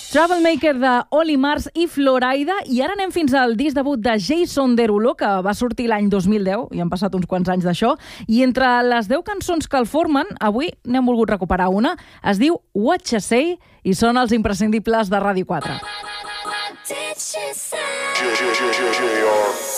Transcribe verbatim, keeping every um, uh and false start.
Troublemaker de Oli Mars i Floraida, i ara anem fins al disc debut de Jason Derulo, que va sortir l'any dos mil deu, i han passat uns quants anys d'això, i entre les deu cançons que el formen, avui n'hem volgut recuperar una, es diu What You Say, i són els imprescindibles de Ràdio quatre. What did she say?